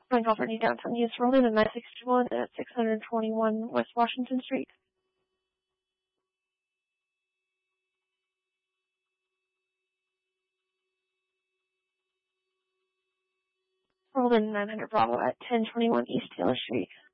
Going California downtown East Rollin and 961 at 621 West Washington Street. Rollin 900 Bravo at 1021 East Taylor Street.